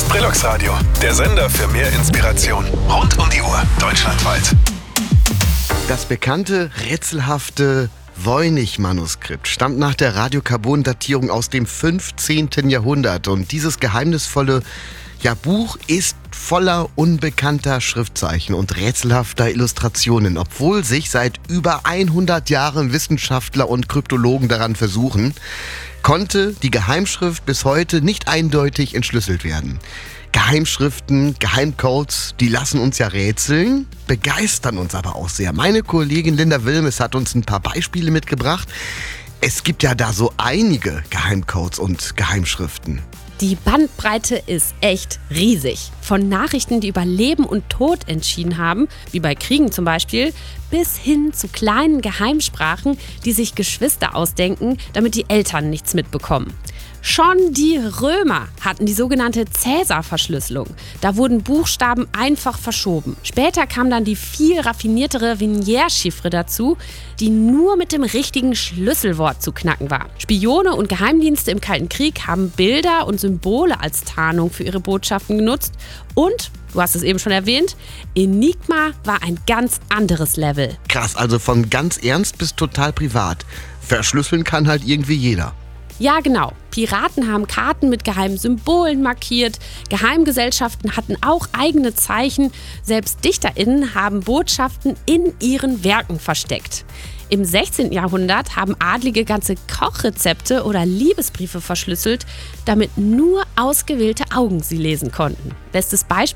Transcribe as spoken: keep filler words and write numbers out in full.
Sprilox Radio, der Sender für mehr Inspiration. Rund um die Uhr, deutschlandweit. Das bekannte, rätselhafte Voynich-Manuskript stammt nach der Radiokarbon-Datierung aus dem fünfzehnten Jahrhundert. Und dieses geheimnisvolle ja, Buch ist voller unbekannter Schriftzeichen und rätselhafter Illustrationen, obwohl sich seit über hundert Jahren Wissenschaftler und Kryptologen daran versuchen, konnte die Geheimschrift bis heute nicht eindeutig entschlüsselt werden. Geheimschriften, Geheimcodes, die lassen uns ja rätseln, begeistern uns aber auch sehr. Meine Kollegin Linda Wilmes hat uns ein paar Beispiele mitgebracht. Es gibt ja da so einige Geheimcodes und Geheimschriften. Die Bandbreite ist echt riesig. Von Nachrichten, die über Leben und Tod entschieden haben, wie bei Kriegen zum Beispiel, bis hin zu kleinen Geheimsprachen, die sich Geschwister ausdenken, damit die Eltern nichts mitbekommen. Schon die Römer hatten die sogenannte Cäsar-Verschlüsselung. Da wurden Buchstaben einfach verschoben. Später kam dann die viel raffiniertere Vignère-Chiffre dazu, die nur mit dem richtigen Schlüsselwort zu knacken war. Spione und Geheimdienste im Kalten Krieg haben Bilder und Symbole als Tarnung für ihre Botschaften genutzt. Und, du hast es eben schon erwähnt, Enigma war ein ganz anderes Level. Krass, also von ganz ernst bis total privat. Verschlüsseln kann halt irgendwie jeder. Ja, genau. Piraten haben Karten mit geheimen Symbolen markiert. Geheimgesellschaften hatten auch eigene Zeichen. Selbst DichterInnen haben Botschaften in ihren Werken versteckt. Im sechzehnten Jahrhundert haben Adlige ganze Kochrezepte oder Liebesbriefe verschlüsselt, damit nur ausgewählte Augen sie lesen konnten. Bestes Beispiel